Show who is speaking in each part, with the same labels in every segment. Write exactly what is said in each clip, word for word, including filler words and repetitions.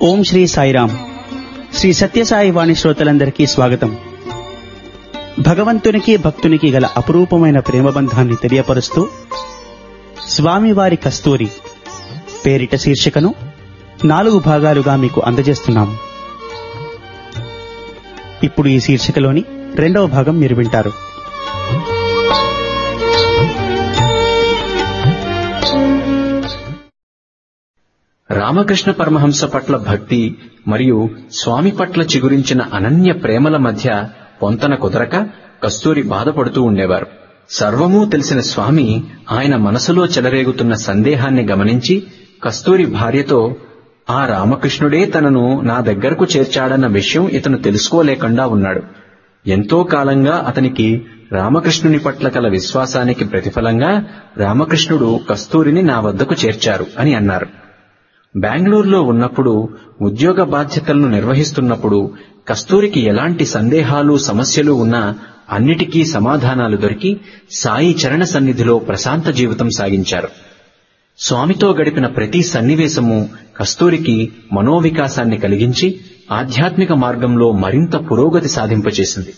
Speaker 1: ఓం శ్రీ సాయిరామ్. శ్రీ సత్యసాయి వాణి శ్రోతలందరికీ స్వాగతం. భగవంతునికి భక్తునికి గల అపురూపమైన ప్రేమబంధాన్ని తెలియపరుస్తూ స్వామివారి కస్తూరి పేరిట శీర్షికను నాలుగు భాగాలుగా మీకు అందజేస్తున్నాము. ఇప్పుడు ఈ శీర్షికలోని రెండవ భాగం మీరు వింటారు.
Speaker 2: రామకృష్ణ పరమహంస పట్ల భక్తి మరియు స్వామి పట్ల చిగురించిన అనన్య ప్రేమల మధ్య పొంతన కుదరక కస్తూరి బాధపడుతూ ఉండేవారు. సర్వమూ తెలిసిన స్వామి ఆయన మనసులో చెలరేగుతున్న సందేహాన్ని గమనించి కస్తూరి భార్యతో, ఆ రామకృష్ణుడే తనను నా దగ్గరకు చేర్చాడన్న విషయం ఇతను తెలుసుకోలేకుండా ఉన్నాడు. ఎంతో కాలంగా అతనికి రామకృష్ణుని పట్ల కల విశ్వాసానికి ప్రతిఫలంగా రామకృష్ణుడు కస్తూరిని నా వద్దకు చేర్చారు అని అన్నారు. బెంగళూరులో ఉన్నప్పుడు ఉద్యోగ బాధ్యతలను నిర్వహిస్తున్నప్పుడు కస్తూరికి ఎలాంటి సందేహాలు సమస్యలు ఉన్నా అన్నిటికీ సమాధానాలు దొరికి సాయి చరణ సన్నిధిలో ప్రశాంత జీవితం సాగించారు. స్వామితో గడిపిన ప్రతి సన్నివేశము కస్తూరికి మనోవికాసాన్ని కలిగించి ఆధ్యాత్మిక మార్గంలో మరింత పురోగతి సాధింపచేసింది.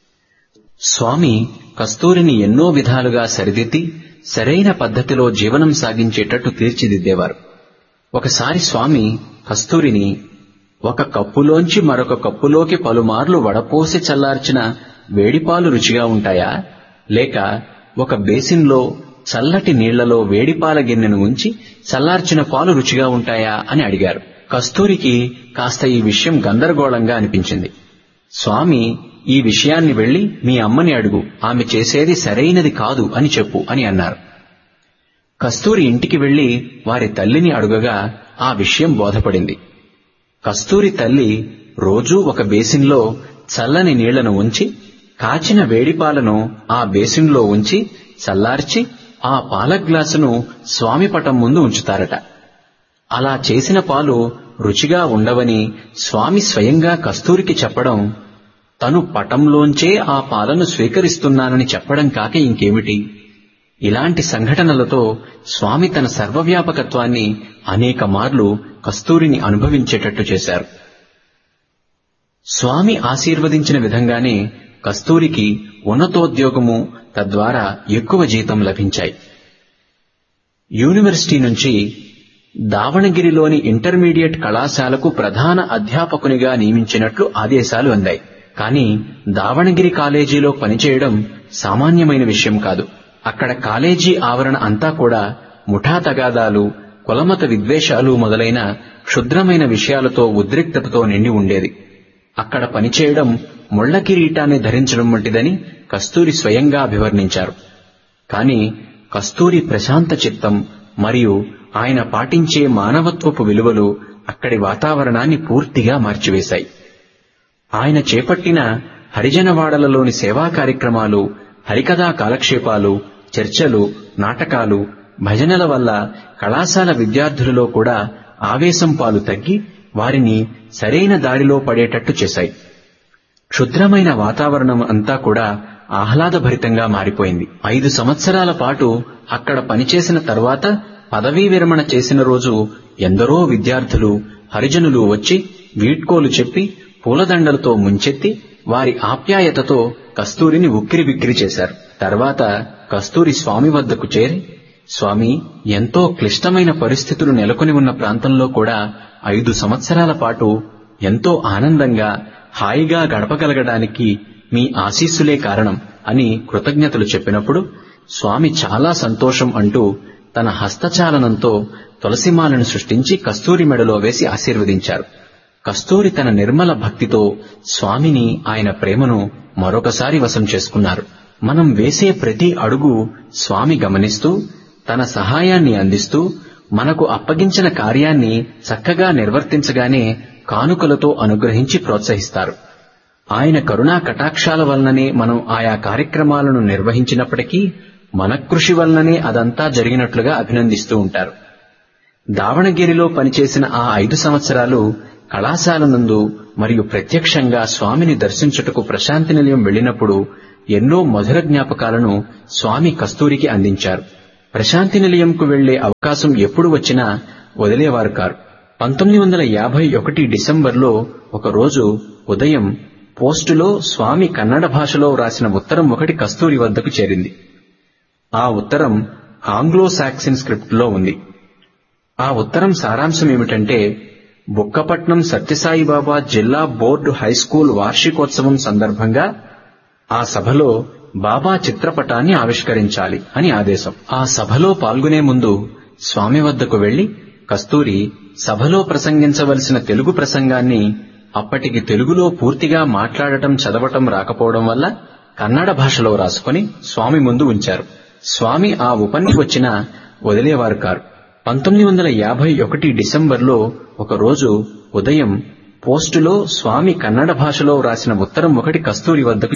Speaker 2: స్వామి కస్తూరిని ఎన్నో విధాలుగా సరిదిద్ది సరైన పద్ధతిలో జీవనం సాగించేటట్టు తీర్చిదిద్దేవారు. ఒకసారి స్వామి కస్తూరిని, ఒక కప్పులోంచి మరొక కప్పులోకి పలుమార్లు వడపోసి చల్లార్చిన వేడిపాలు రుచిగా ఉంటాయా, లేక ఒక బేసిన్లో చల్లటి నీళ్లలో వేడిపాల గిన్నెను ఉంచి చల్లార్చిన పాలు రుచిగా ఉంటాయా అని అడిగారు. కస్తూరికి కాస్త ఈ విషయం గందరగోళంగా అనిపించింది. స్వామి, ఈ విషయాన్ని వెళ్లి మీ అమ్మని అడుగు, ఆమె చేసేది సరైనది కాదు అని చెప్పు అని అన్నారు. కస్తూరి ఇంటికి వెళ్లి వారి తల్లిని అడుగగా ఆ విషయం బోధపడింది. కస్తూరి తల్లి రోజూ ఒక బేసిన్లో చల్లని నీళ్లను ఉంచి కాచిన వేడిపాలను ఆ బేసిన్లో ఉంచి చల్లార్చి ఆ పాల గ్లాసును స్వామి పటం ముందు ఉంచుతారట. అలా చేసిన పాలు రుచిగా ఉండవని స్వామి స్వయంగా కస్తూరికి చెప్పడం, తను పటంలోంచే ఆ పాలను స్వీకరిస్తున్నానని చెప్పడం కాక ఇంకేమిటి? ఇలాంటి సంఘటనలతో స్వామి తన సర్వవ్యాపకత్వాన్ని అనేక మార్లు కస్తూరిని అనుభవించేటట్టు చేశారు. స్వామి ఆశీర్వదించిన విధంగానే కస్తూరికి ఉన్నతోద్యోగము, తద్వారా ఎక్కువ జీతం లభించాయి. యూనివర్సిటీ నుంచి దావణగిరిలోని ఇంటర్మీడియట్ కళాశాలకు ప్రధాన అధ్యాపకునిగా నియమించినట్లు ఆదేశాలు అందాయి. కానీ దావణగిరి కాలేజీలో పనిచేయడం సామాన్యమైన విషయం కాదు. అక్కడ కాలేజీ ఆవరణ అంతా కూడా ముఠా తగాదాలు, కులమత విద్వేషాలు మొదలైన క్షుద్రమైన విషయాలతో ఉద్రిక్తతతో నిండి ఉండేది. అక్కడ పనిచేయడం ముళ్ల కిరీటాన్ని ధరించడం వంటిదని కస్తూరి స్వయంగా అభివర్ణించారు. కాని కస్తూరి ప్రశాంత చిత్తం మరియు ఆయన పాటించే మానవత్వపు విలువలు అక్కడి వాతావరణాన్ని పూర్తిగా మార్చివేశాయి. ఆయన చేపట్టిన హరిజనవాడలలోని సేవా కార్యక్రమాలు, హరికథా కాలక్షేపాలు, చర్చలు, నాటకాలు, భజనల వల్ల కళాశాల విద్యార్థులలో కూడా ఆవేశం పాలు తగ్గి వారిని సరైన దారిలో పడేటట్టు చేశాయి. క్షుద్రమైన వాతావరణం అంతా కూడా ఆహ్లాదభరితంగా మారిపోయింది. ఐదు సంవత్సరాల పాటు అక్కడ పనిచేసిన తర్వాత పదవీ విరమణ చేసిన రోజు ఎందరో విద్యార్థులు, హరిజనులు వచ్చి వీడ్కోలు చెప్పి పూలదండలతో ముంచెత్తి వారి ఆప్యాయతతో కస్తూరిని ఉక్కిరిబిక్కిరి చేశారు. తర్వాత కస్తూరి స్వామి వద్దకు చేరి, స్వామి, ఎంతో క్లిష్టమైన పరిస్థితులు నెలకొని ఉన్న ప్రాంతంలో కూడా ఐదు సంవత్సరాల పాటు ఎంతో ఆనందంగా, హాయిగా గడపగలగడానికి మీ ఆశీస్సులే కారణం అని కృతజ్ఞతలు చెప్పినప్పుడు స్వామి చాలా సంతోషం అంటూ తన హస్తచాలనంతో తులసిమాలను సృష్టించి కస్తూరి మెడలో వేసి ఆశీర్వదించారు. కస్తూరి తన నిర్మల భక్తితో స్వామిని, ఆయన ప్రేమను మరొకసారి వశం చేసుకున్నారు. మనం వేసే ప్రతి అడుగు స్వామి గమనిస్తూ తన సహాయాన్ని అందిస్తూ మనకు అప్పగించిన కార్యాన్ని చక్కగా నిర్వర్తించగానే కానుకలతో అనుగ్రహించి ప్రోత్సహిస్తారు. ఆయన కరుణా కటాక్షాల వలననే మనం ఆయా కార్యక్రమాలను నిర్వహించినప్పటికీ మన కృషి వలననే అదంతా జరిగినట్లుగా అభినందిస్తూ ఉంటారు. దావణగిరిలో పనిచేసిన ఆ ఐదు సంవత్సరాలు కళాశాల నందు మరియు ప్రత్యక్షంగా స్వామిని దర్శించుటకు ప్రశాంతి నిలయం వెళ్లినప్పుడు ఎన్నో మధుర జ్ఞాపకాలను స్వామి కస్తూరికి అందించారు. ప్రశాంతి నిలయంకు వెళ్లే అవకాశం ఎప్పుడు వచ్చినా వదిలేవారు కారు. పంతొమ్మిది వందల యాభై ఒకటి డిసెంబర్లో ఒకరోజు ఉదయం పోస్టులో స్వామి కన్నడ భాషలో వ్రాసిన ఉత్తరం ఒకటి కస్తూరి వద్దకు చేరింది. ఆ ఉత్తరం ఆంగ్లో సాక్సన్ స్క్రిప్ట్ లో ఉంది. ఆ ఉత్తరం సారాంశమేమిటంటే, బుక్కపట్నం సత్యసాయిబాబా జిల్లా బోర్డు హైస్కూల్ వార్షికోత్సవం సందర్భంగా ఆ సభలో బాబా చిత్రపటాన్ని ఆవిష్కరించాలి అని ఆదేశం. ఆ సభలో పాల్గొనే ముందు స్వామి వద్దకు వెళ్లి కస్తూరి సభలో ప్రసంగించవలసిన తెలుగు ప్రసంగాన్ని అప్పటికి తెలుగులో పూర్తిగా మాట్లాడటం చదవటం రాకపోవడం వల్ల కన్నడ భాషలో రాసుకుని స్వామి ముందు ఉంచారు. స్వామి ఆ ఉపన్యాసం వచ్చినా వదిలేవారు కారు. పంతొమ్మిది వందల యాభై ఒకటి డిసెంబర్లో ఒకరోజు ఉదయం పోస్టులో స్వామి కన్నడ భాషలో వ్రాసిన ఉత్తరం ఒకటి కస్తూరి వద్దకు